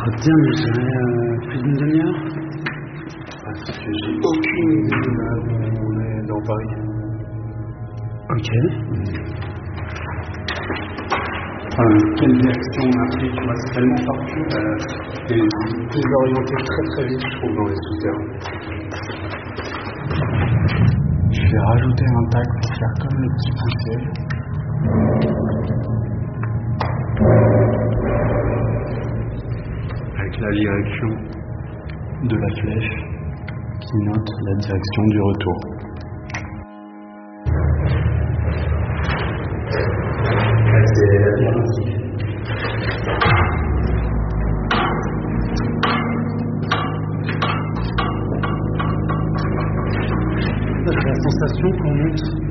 Entretien, mais je dirais plus d'une demi-heure. Parce que j'ai aucune idée de là où on est dans Paris. Ok. Quelle direction on a pris, tu vois, c'est tellement farcu. T'es désorienté très très vite, je trouve, dans les souterrains. Je vais rajouter un tag pour faire comme le petit poussé. Avec la direction de la flèche qui note la direction du retour. C'est labyrinthique. J'ai la sensation qu'on monte